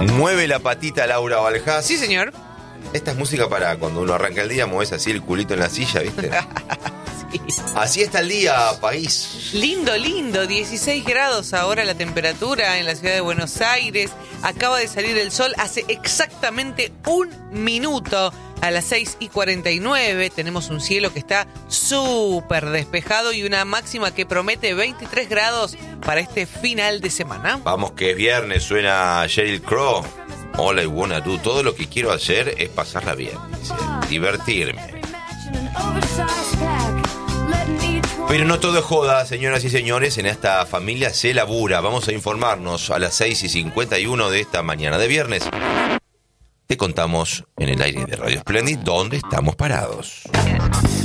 Mueve la patita Laura Valja. Sí, señor. Esta es música para cuando uno arranca el día, mueves así el culito en la silla, ¿viste? Sí. Así está el día, país. Lindo, lindo. 16 grados ahora la temperatura en la ciudad de Buenos Aires. Acaba de salir el sol hace exactamente un minuto. A las 6:49 tenemos un cielo que está súper despejado y una máxima que promete 23 grados para este final de semana. Vamos que es viernes, suena Sheryl Crow. All I wanna do. Todo lo que quiero hacer es pasarla bien, dice, divertirme. Pero no todo es joda, señoras y señores. En esta familia se labura. Vamos a informarnos a las 6:51 de esta mañana de viernes. Te contamos en el aire de Radio Splendid dónde estamos parados.